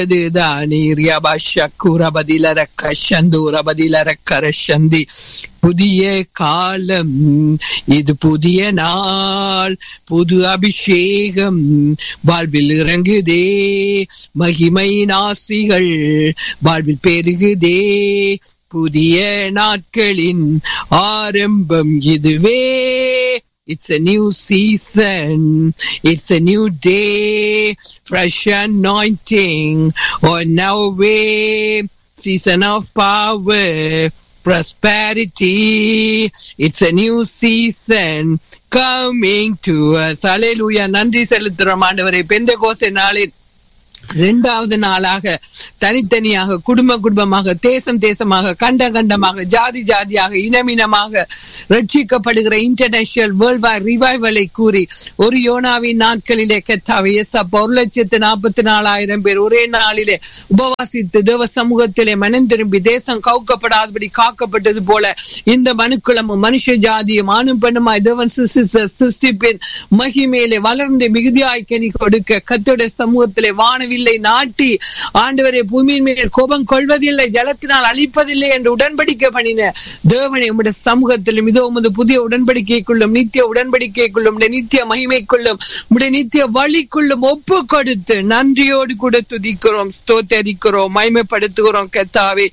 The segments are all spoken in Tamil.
புதிய காலம் இது, புதிய நாள், புது அபிஷேகம் வாழ்வில் இறங்குதே, மகிமை நாசிகள் வாழ்வில் பெருகுதே, புதிய நாட்களின் ஆரம்பம் இதுவே. It's a new season. It's a new day. Fresh anointing on our way. Season of power, prosperity. It's a new season coming to us. Hallelujah. நன்றி செலுத்துறோம் ஆண்டவரே. பெந்தெகோஸ்தே நாளில் இரண்டாவது நாளாக தனித்தனியாக, குடும்பமாக, தேசமாக, கண்டமாக, ஜாதி ஜாதியாக, இனமினமாக ரட்சிக்கப்படுகிற இன்டர்நேஷனல் வேர்ல்ட் வைட் ரிவைவலை கூறி ஒரு யோனாவின் நாட்களிலே கர்த்தாவே இயேசப்பா 1,44,000 பேர் ஒரே நாளிலே உபவாசித்து தேவ சமூகத்திலே மனம் திரும்பி தேசம் கவுக்கப்படாதபடி காக்கப்பட்டது போல இந்த மனுக்குலமும் மனுஷ ஜாதியும் ஆணும் பெண்ணுமாய் தேவன் சிருஷ்டிப்பின் மகிமையிலே வளர்ந்து மிகுதியாய் கனி கொடுக்க கர்த்தருடைய சமூகத்திலே வானவில்லை நாட்டி ஆண்டவரே பூமியின் மேல் கோபம் கொள்வதில்லை, ஜலத்தினால் அழிப்பதில்லை என்று உடன்படிக்கை பண்ணின தேவனே, உம்முடைய சமூகத்திலும் இதோ உமது புதிய உடன்படிக்கைக்குள்ளும் நித்திய உடன்படிக்கைக்குள்ளும் நித்திய மகிமைக்குள்ளும் உடைய நித்திய வழிக்குள்ளும் ஒப்பு கொடுத்து நன்றியோடு கூட துதிக்கிறோம், ஸ்தோத்தரிக்கிறோம், மகிமைப்படுத்துகிறோம் கர்த்தாவே.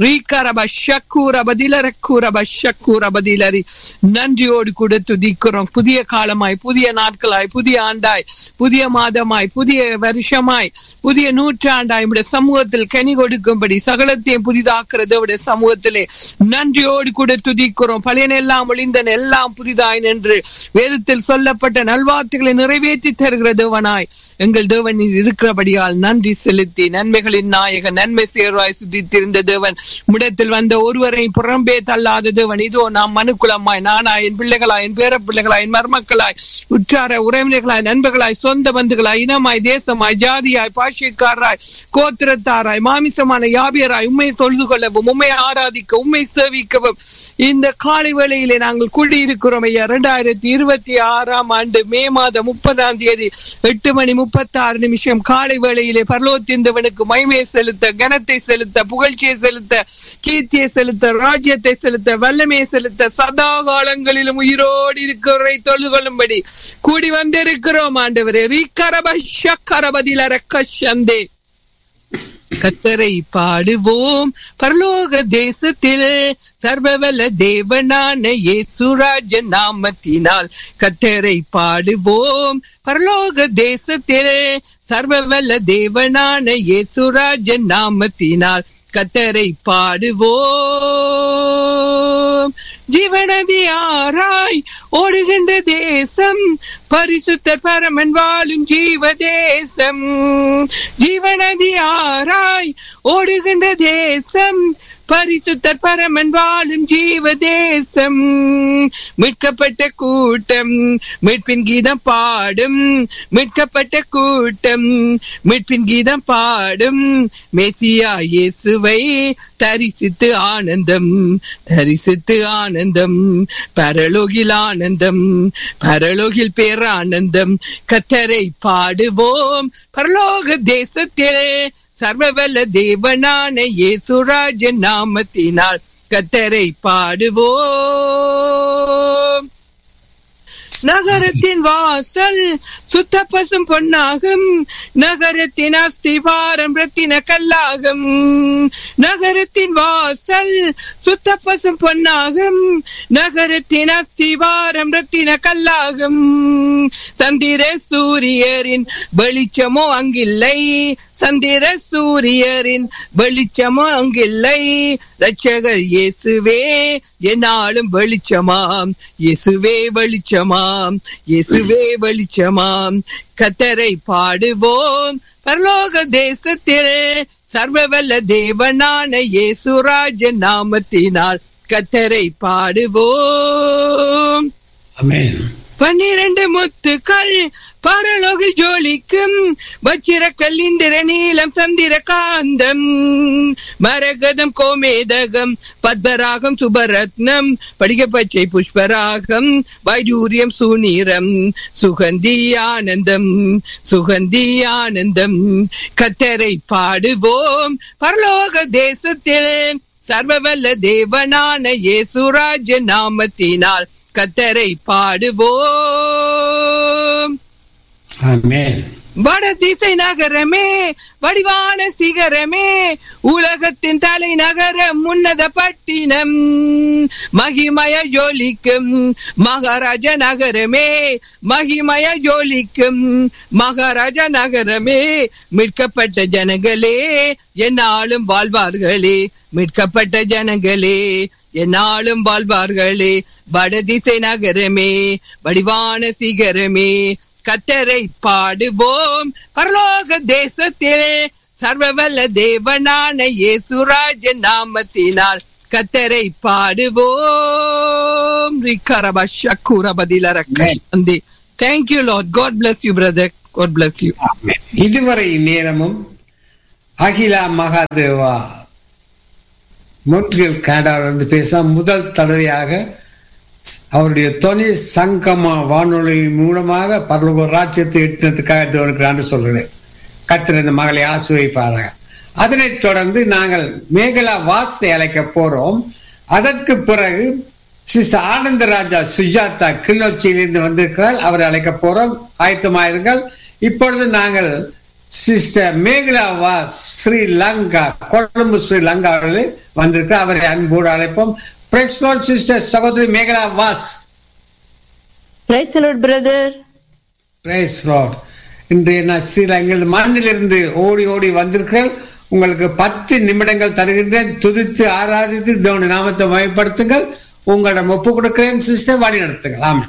நன்றியோடு கூட துதிக்கிறோம். புதிய காலமாய், புதிய நாட்களாய், புதிய ஆண்டாய், புதிய மாதமாய், புதிய வருஷமாய், புதிய நூற்றாண்டாய் உடைய சமூகத்தில் கனி கொடுக்கும்படி சகலத்தையும் புதிதாக்குறது உடைய சமூகத்திலே நன்றியோடு கூட துதிக்கிறோம். பழையன எல்லாம் ஒளிந்தன எல்லாம் புதிதாய் என்று வேதத்தில் சொல்லப்பட்ட நல்வார்த்தைகளை நிறைவேற்றி தருகிற தேவனாய் எங்கள் தேவனில் இருக்கிறபடியால் நன்றி செலுத்தி நன்மைகளின் நாயகன், நன்மை சேர்வாய் சுத்தித்திருந்த தேவன், முடத்தில் வந்த ஒருவரை புறம்பே தள்ளாத தேவன், இதோ நாம் மனுக்குலமாய், நானாய், என் பிள்ளைகளாய், என் பேர பிள்ளைகளாய், என் மருமக்களாய், உற்றார உறவினர்களாய், நண்பர்களாய், சொந்த பந்துகளாய், இனமாய், தேசமாய், ஜாதியாய், பாஷைக்காராய், கோத்திரத்தாராய், மாமிசமான யாபியராய் உம்மை தொழுது கொள்ளவும், உம்மை ஆராதிக்க, உம்மை சேவிக்கவும் இந்த காலை வேளையிலே நாங்கள் கூடியிருக்கிறோம் ஐயா. 2026 ஆண்டு மே மாதம் 30 8:36 காலை வேளையிலே பரலோகத்திந்தவனுக்கு மகிமையை செலுத்த, கனத்தை செலுத்த, புகழ்ச்சியை செலுத்த, கீர்த்தியை செலுத்த, ராஜ்யத்தை செலுத்த, வல்லமையை செலுத்த, சதா காலங்களிலும் உயிரோடு இருக்கிறவரை தொழுது கொள்ளும்படி கூடி வந்திருக்கிறோம் ஆண்டவரே. கர்த்தரை பாடுவோம் பரலோக தேசத்தில், சர்வவல்ல தேவனான இயேசுராஜ நாமத்தினால். கர்த்தரை பாடுவோம் பரலோக தேசத்தில், சர்வவல்ல தேவனான இயேசுராஜ நாமத்தினால். கர்த்தரை பாடுவோம். ஜீவநதியாராய் ஓடுகின்ற தேசம், பரிசுத்தர் பரமன் வாழும் ஜீவ தேசம். ஜீவநதியாராய் ஓடுகின்ற தேசம், பரிசுத்தர் பரமன் வாழும் ஜீவ தேசம். மீட்கப்பட்ட கூட்டம் மீட்பின் கீதம் பாடும், மீட்கப்பட்ட கூட்டம் மீட்பின் கீதம் பாடும். மேசியா இயேசுவை தரிசித்து ஆனந்தம், தரிசித்து ஆனந்தம், பரலோகில் ஆனந்தம், பரலோகில் பேரானந்தம். கர்த்தரை பாடுவோம் பரலோக தேசத்திலே, சர்வவல்ல தேவனான இயேசுராஜ நாமத்தினால். கர்த்தரை பாடுவோம். நகரத்தின் வாசல் சுத்த பசும் பொன்னாகும், நகரத்தின் அஸ்திவாரம் ரத்தின கல்லாகும். நகரத்தின் வாசல் சுத்த பசும் பொன்னாகும், நகரத்தின் அஸ்திவாரம் ரத்தின கல்லாகும். சந்திர சூரியரின் வெளிச்சமோ அங்கில்லை, சந்திர சூரியரின் வெளிச்சமோ அங்கில்லை. ரட்சகர் இயேசுவே என்னாலும் வெளிச்சமாம், இயேசுவே வெளிச்சமாம், இயேசுவே வெளிச்சமாம். கர்த்தரை பாடுவோம் பரலோக தேசத்திலே, சர்வவல்ல தேவனான இயேசுராஜ நாமத்தினால். கர்த்தரை பாடுவோம். ஆமென். 12 முத்துக்கள் பரலோகில் ஜோலிக்கும் வச்சிரக்கல் இந்திர நீலம் சந்திர காந்தம் மரகதம் கோமேதகம் பத்மராகம் சுபரத்னம் படிக பச்சை புஷ்பராகம் வைடூரியம் சுநீரம் சுகந்தி ஆனந்தம் சுகந்தி ஆனந்தம். கத்தரை பாடுவோம் பரலோக தேசத்தில் சர்வவல்ல தேவனான இயேசுராஜ நாமத்தினால் கத்தரை பாடுவோம். ஆமென். வடதிசை நகரமே வடிவான சிகரமே உலகத்தின் தலைநகரம் உன்னத பட்டினம் மகிமய ஜோலிக்கும் மகாராஜ நகரமே மகிமய ஜோலிக்கும் மகாராஜ நகரமே. மீட்கப்பட்ட ஜனங்களே என்னாலும் வாழ்வார்களே மீட்கப்பட்ட ஜனங்களே என்னாலும் வாழ்வார்களே. வடதிசை நகரமே வடிவான சிகரமே கத்தரை பாடுவோம் பரலோக தேசத்திலே சர்வவல்ல தேவனான இயேசுராஜ நாமத்தினால் கத்தரை பாடுவோம். Thank you Lord. God bless you brother. God bless you. இதுவரை நேரமும் அகிலா மகாதேவா மொன்ட்ரியல் கனடாவிலிருந்து பேச முதல் தடவையாக அவருடைய தொனி சங்கமா வானொலி மூலமாக பரலோக ராஜ்யத்தை எட்டினதுக்காக தேவனுக்கு சொல்கிறேன். கர்த்தர் இந்த மகளை ஆசீர்வதிப்பாராக. அதனைத் தொடர்ந்து நாங்கள் மேகலா வாசை அழைக்க போறோம். அதற்கு பிறகு சிஸ்டர் ஆனந்தராஜா சுஜாதா கிளிநொச்சியிலிருந்து வந்திருக்கிறார். அவரை அழைக்க போறோம். ஆயத்தமாயிருங்கள். இப்பொழுது நாங்கள் சிஸ்டர் மேகலா வாஸ் ஸ்ரீலங்கா கொழும்பு ஸ்ரீலங்கா அவர்கள் வந்திருக்கிறார். அவரை அன்போடு அழைப்போம். Praise Lord sister சகோதரி Megala was. Praise the Lord brother. Praise Lord. இன்றைய ஸ்ரீலங்கா மண்ணிலிருந்து ஓடி ஓடி வந்திருக்கிறேன். உங்களுக்கு 10 நிமிடங்கள் தருகின்றேன். துதித்து ஆராதித்து தேவனுடைய நாமத்தை மகிமைப்படுத்துங்கள். உங்களிடம் ஒப்பு கொடுக்கிறேன் சிஸ்டர், வழி நடத்துங்கள். ஆமென்.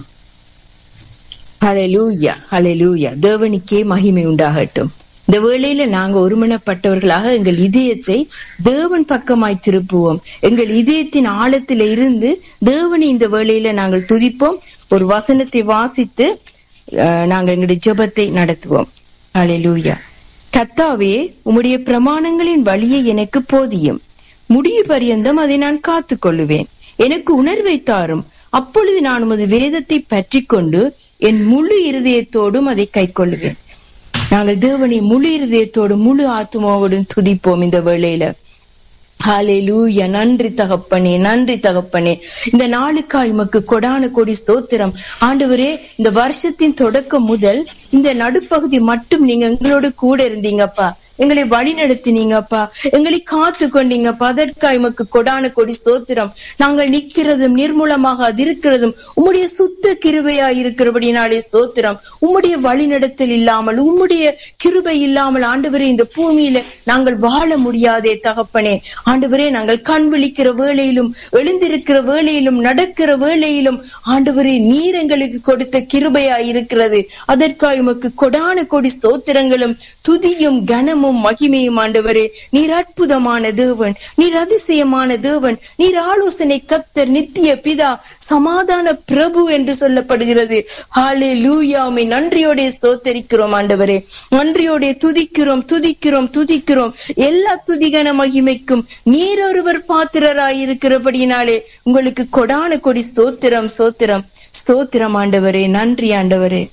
ஹல்லேலூயா ஹல்லேலூயா. தேவனுக்கே மகிமை உண்டாகட்டும். இந்த வேளையில நாங்க ஒருமனப்பட்டவர்களாக எங்கள் இதயத்தை தேவன் பக்கமாய் திருப்புவோம். எங்கள் இதயத்தின் ஆழத்தில இருந்து தேவனை இந்த வேளையில நாங்கள் துதிப்போம். ஒரு வசனத்தை வாசித்து நாங்க எங்களுடைய ஜெபத்தை நடத்துவோம். ஹல்லேலூயா. கர்த்தாவே, உம்முடைய பிரமாணங்களின் வழியை எனக்கு போதியும். முடிவு பரியந்தம் அதை நான் காத்து கொள்ளுவேன். எனக்கு உணர்வை தாரும். அப்பொழுது நான் உமது வேதத்தை பற்றி கொண்டு என் முழு இருதயத்தோடும் அதை கை கொள்ளுவேன். நாங்கள் தேவனை முழு இருதயத்தோடு முழு ஆத்துமாவோடும் துதிப்போம் இந்த வேளையில. ஹல்லேலூயா. நன்றி தகப்பனே, நன்றி தகப்பனே. இந்த நாளுக்காய் உமக்கு கொடான கோடி ஸ்தோத்திரம் ஆண்டவரே. இந்த வருஷத்தின் தொடக்கம் முதல் இந்த நடுப்பகுதி மட்டும் நீங்க எங்களோடு கூட இருந்தீங்கப்பா. எங்களை வழி நடத்தினீங்கப்பா. எங்களை காத்து கொண்டீங்கப்பா. அதற்காக உமக்கு கொடான கொடி ஸ்தோத்திரம். நாங்கள் நிற்கிறதும் நிர்மூலமாக அதிருக்கிறதும் உம்முடைய சுத்த கிருபையா இருக்கிறபடினாலே ஸ்தோத்திரம். உம்முடைய வழி நடத்தல் இல்லாமல், உம்முடைய கிருபை இல்லாமல் ஆண்டவரே இந்த பூமியில நாங்கள் வாழ முடியாதே தகப்பனே. ஆண்டவரே, நாங்கள் கண் விழிக்கிற வேளையிலும், எழுந்திருக்கிற வேளையிலும், நடக்கிற வேளையிலும் ஆண்டவரே நீர் எங்களுக்கு கொடுத்த கிருபையா இருக்கிறது. அதற்காக உமக்கு கொடான கொடி ஸ்தோத்திரங்களும் துதியும் கனமும் மகிமையும் ஆண்டவரே. நீர் அற்புதமான தேவன், நீர் அதிசயமான தேவன், நீர் ஆலோசனை கர்த்தர், நித்திய பிதா, சமாதான பிரபு என்று சொல்லப்படுகிறது. ஹல்லேலூயா. உம்மை நன்றியோட ஸ்தோத்தரிக்கிறோம் ஆண்டவரே. நன்றியோட துதிக்கிறோம் துதிக்கிறோம் துதிக்கிறோம். எல்லா துதிகன மகிமைக்கும் நீர் ஒருவர் பாத்திரராய் இருக்கிறபடினாலே உங்களுக்கு கொடான கொடி ஸ்தோத்திரம் ஸ்தோத்திரம் ஸ்தோத்திரம் ஆண்டவரே. நன்றி ஆண்டவரே.